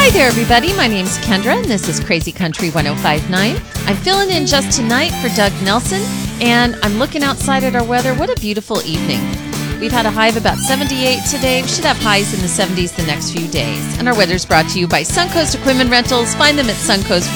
Hi there, everybody. My name's Kendra, and this is Crazy Country 105.9. I'm filling in just tonight for Doug Nelson, and I'm looking outside at our weather. What a beautiful evening. We've had a high of about 78 today. We should have highs in the 70s the next few days. And our weather's brought to you by Suncoast Equipment Rentals. Find them at Suncoast